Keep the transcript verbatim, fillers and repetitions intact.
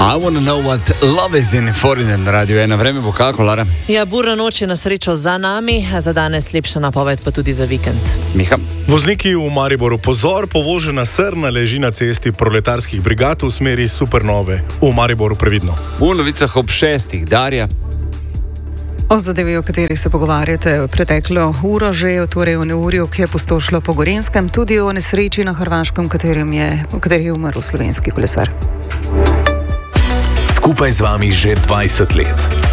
I wanna know what love is in foreign na Radio ena. Vreme bo kako, Lara? Ja, burna noč je na srečo za nami, za danes lepša napoved pa tudi za vikend. Miha? Vozniki v Mariboru pozor, povožena srna leži na cesti proletarskih brigad v smeri Supernove. V Mariboru previdno. V novicah ob šestih, Darja. O zadevi, o kateri se pogovarjate, preteklo uro že, torej o neurju, ki je pustošilo po Gorenjskem, tudi o nesreči na Hrvaškem, v kateri je umrl slovenski kolesar. Skupaj z vami že dvajset let.